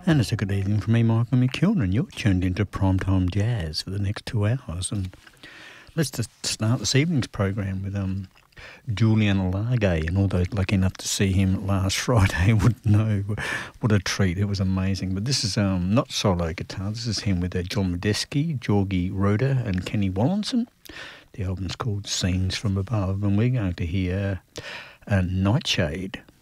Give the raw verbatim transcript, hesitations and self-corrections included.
And it's a good evening from me, Michael McKeown, and you're tuned into Primetime Jazz for the next two hours. And let's just start this evening's program with um, Julian Alage, and all those lucky enough to see him last Friday would know what a treat. It was amazing. But this is um, not solo guitar. This is him with uh, John Medeski, Georgie Roeder, and Kenny Wallinson. The album's called Scenes from Above, and we're going to hear uh, Nightshade.